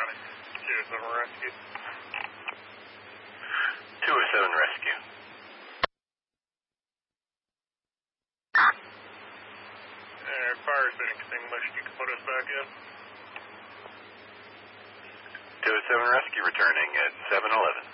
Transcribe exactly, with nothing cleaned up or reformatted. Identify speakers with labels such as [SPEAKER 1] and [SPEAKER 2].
[SPEAKER 1] County. two oh seven Rescue.
[SPEAKER 2] two oh seven Rescue.
[SPEAKER 1] Uh, fire's been extinguished. You can put us back in.
[SPEAKER 2] two oh seven Rescue returning at seven eleven.